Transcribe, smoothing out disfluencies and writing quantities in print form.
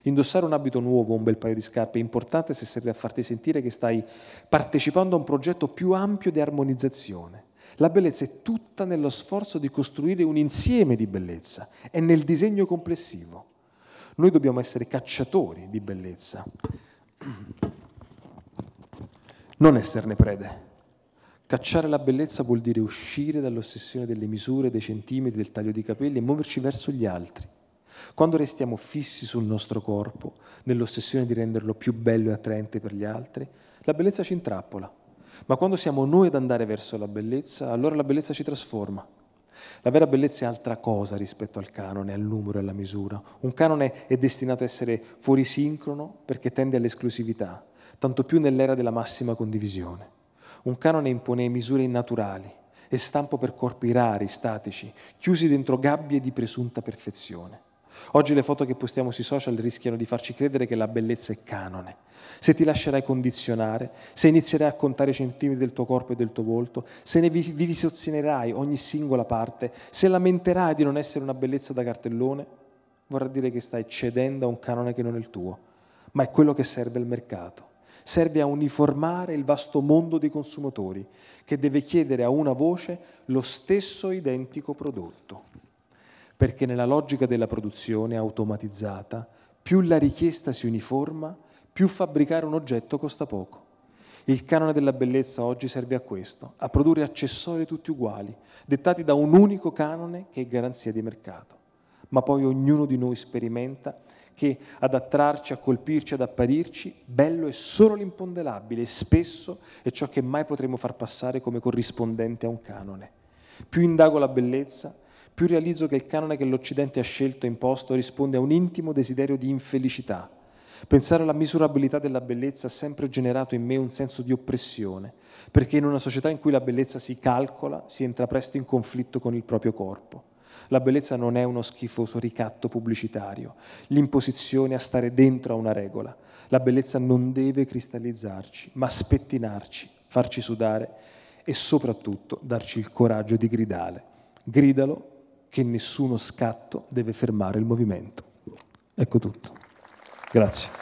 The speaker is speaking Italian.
Indossare un abito nuovo o un bel paio di scarpe è importante se serve a farti sentire che stai partecipando a un progetto più ampio di armonizzazione. La bellezza è tutta nello sforzo di costruire un insieme di bellezza, è nel disegno complessivo. Noi dobbiamo essere cacciatori di bellezza, non esserne prede. Cacciare la bellezza vuol dire uscire dall'ossessione delle misure, dei centimetri, del taglio di capelli e muoverci verso gli altri. Quando restiamo fissi sul nostro corpo, nell'ossessione di renderlo più bello e attraente per gli altri, la bellezza ci intrappola. Ma quando siamo noi ad andare verso la bellezza, allora la bellezza ci trasforma. La vera bellezza è altra cosa rispetto al canone, al numero e alla misura. Un canone è destinato a essere fuori sincrono perché tende all'esclusività, tanto più nell'era della massima condivisione. Un canone impone misure innaturali e stampo per corpi rari, statici, chiusi dentro gabbie di presunta perfezione. Oggi le foto che postiamo sui social rischiano di farci credere che la bellezza è canone. Se ti lascerai condizionare, se inizierai a contare i centimetri del tuo corpo e del tuo volto, se ne vivisezionerai ogni singola parte, se lamenterai di non essere una bellezza da cartellone, vorrà dire che stai cedendo a un canone che non è il tuo, ma è quello che serve al mercato. Serve a uniformare il vasto mondo dei consumatori, che deve chiedere a una voce lo stesso identico prodotto. Perché nella logica della produzione automatizzata, più la richiesta si uniforma, più fabbricare un oggetto costa poco. Il canone della bellezza oggi serve a questo, a produrre accessori tutti uguali, dettati da un unico canone che è garanzia di mercato. Ma poi ognuno di noi sperimenta che ad attrarci, a colpirci, ad apparirci, bello è solo l'imponderabile e spesso è ciò che mai potremo far passare come corrispondente a un canone. Più indago la bellezza, più realizzo che il canone che l'Occidente ha scelto e imposto risponde a un intimo desiderio di infelicità. Pensare alla misurabilità della bellezza ha sempre generato in me un senso di oppressione, perché in una società in cui la bellezza si calcola, si entra presto in conflitto con il proprio corpo. La bellezza non è uno schifoso ricatto pubblicitario, l'imposizione a stare dentro a una regola. La bellezza non deve cristallizzarci, ma spettinarci, farci sudare e soprattutto darci il coraggio di gridare. Gridalo che nessuno scatto deve fermare il movimento. Ecco tutto. Grazie.